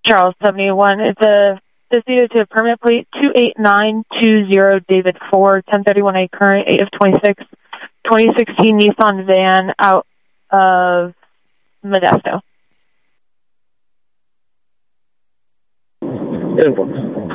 Charles 71. It's a to permit plate 28920 David 4, 1031A current, 8 of 26, 2016 Nissan van out of Modesto. Info.